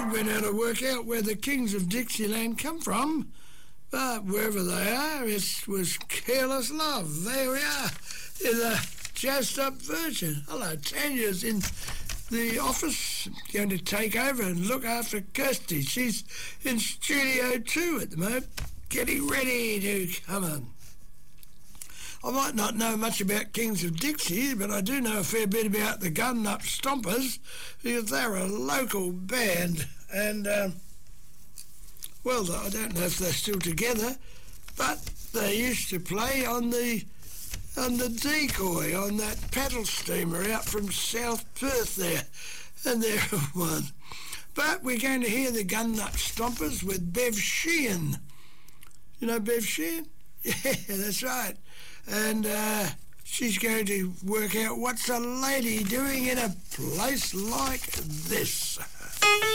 We've been able to work out where the Kings of Dixieland come from, but wherever they are, it was Careless Love. There we are, in a jazzed-up version. Hello, Tanya's in the office, going to take over and look after Kirsty. She's in Studio 2 at the moment, getting ready to come on. I might not know much about Kings of Dixie, but I do know a fair bit about the Gun Up Stompers, because they're a local band, and well, I don't know if they're still together, but they used to play on the Decoy, on that paddle steamer out from South Perth there, and they're one. But we're going to hear the Gun Nut Stompers with Bev Sheehan. You know Bev Sheehan? Yeah, that's right. And she's going to work out what's a lady doing in a place like this.